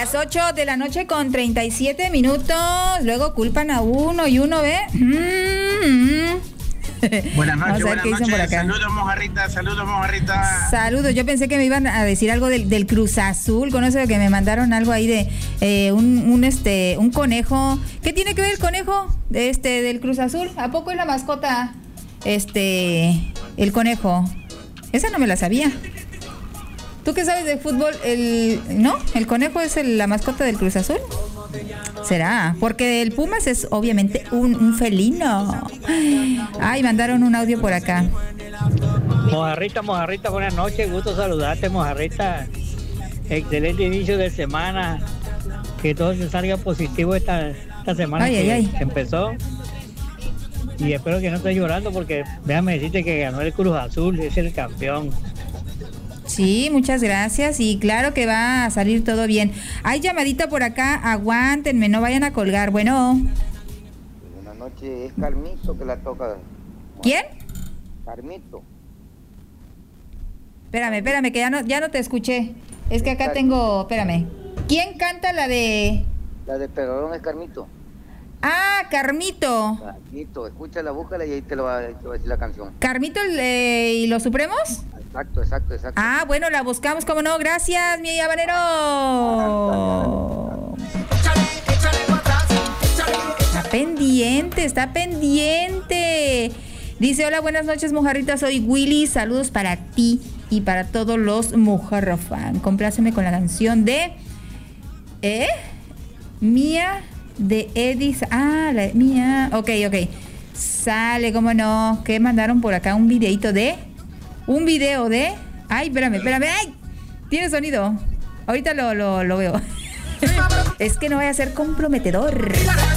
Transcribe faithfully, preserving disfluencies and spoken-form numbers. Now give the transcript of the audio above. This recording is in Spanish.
Las ocho de la noche con treinta y siete minutos. Luego culpan a uno y uno ve. Mm-hmm. Buenas noches, buenas noches. Saludos, mojarrita, saludos, mojarrita. Saludos. Yo pensé que me iban a decir algo del, del Cruz Azul, con eso de que me mandaron algo ahí de eh, un, un este un conejo. ¿Qué tiene que ver el conejo de este del Cruz Azul? ¿A poco es la mascota este el conejo? Esa no me la sabía. ¿Tú qué sabes de fútbol? El ¿no? ¿El conejo es el, la mascota del Cruz Azul? ¿Será? Porque el Pumas es obviamente un, un felino. Ay, mandaron un audio por acá. Mojarrita, mojarrita, buenas noches, gusto saludarte, mojarrita. Excelente inicio de semana. Que todo se salga positivo esta, esta semana ay, que ay, ay. empezó. Y espero que no estés llorando porque déjame decirte que ganó el Cruz Azul, es el campeón. Sí, muchas gracias y claro que va a salir todo bien. Hay llamadita por acá, aguántenme, no vayan a colgar. Bueno. Buenas noches, es Carmito que la toca. ¿Quién? Carmito. Espérame, espérame, que ya no, ya no te escuché. Es que acá tengo, espérame. ¿Quién canta la de...? La de Pedrón es Carmito. Ah, Carmito. Carmito, escúchala, búscala y ahí te lo va, te va a decir la canción. ¿Carmito eh, y los Supremos? Exacto, exacto, exacto. Ah, bueno, la buscamos, como no. Gracias, mi habanero. Está pendiente, está pendiente. Dice, hola, buenas noches, mojarrita. Soy Willy. Saludos para ti y para todos los mojarrafan. Compláceme con la canción de... ¿Eh? Mía de Edis. Ah, la mía. Ok, ok. Sale, cómo no. ¿Qué mandaron por acá? Un videito de... Un video de... Ay, espérame, espérame. ¡Ay! Tiene sonido. Ahorita lo, lo, lo veo. Es que no vaya a ser comprometedor.